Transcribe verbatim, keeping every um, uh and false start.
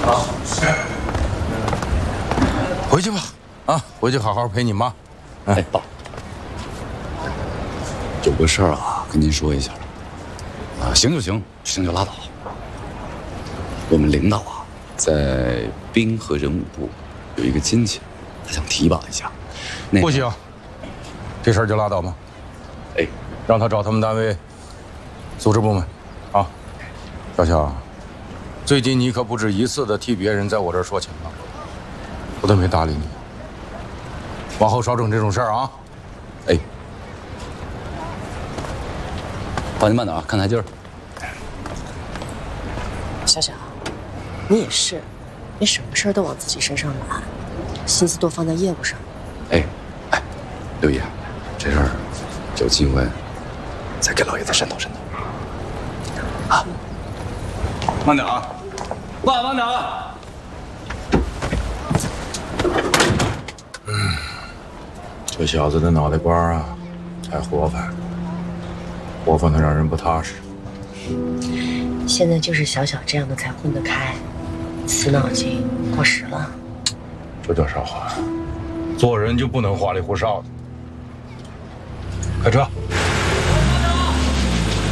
好，回去吧，啊，回去好好陪你妈。 哎，爸，有个事儿啊，跟您说一下。啊，行就行，不行就拉倒。我们领导啊，在兵和人武部有一个亲戚，他想提拔一下。那不行，这事儿就拉倒吗？ 哎， 让他找他们单位组织部门。啊，小小，最近你可不止一次的替别人在我这儿说情了，我都没搭理你。往后少整这种事儿啊！ 哎，爸，您慢点啊，看台阶儿。 小小，你也是，你什么事儿都往自己身上揽，心思多放在业务上。 哎，哎，刘姨，这事儿有机会再给老爷子伸头伸头。啊，慢点啊，爸，慢点啊。 嗯，这小子的脑袋瓜啊，太活泛，活泛的让人不踏实。 现在就是小小这样的才混得开，死脑筋过时了。 这叫啥话？做人就不能花里胡哨的。开车。